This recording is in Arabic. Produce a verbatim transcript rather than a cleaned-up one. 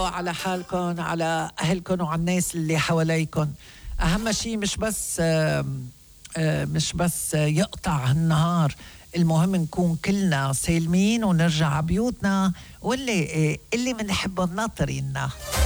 عليكم، على حالكم، على أهلكم وعلى الناس اللي حواليكم. أهم شيء مش بس آه آه مش بس يقطع النهار، المهم نكون كلنا سالمين ونرجع بيوتنا، واللي اللي منحبهم ناطريننا.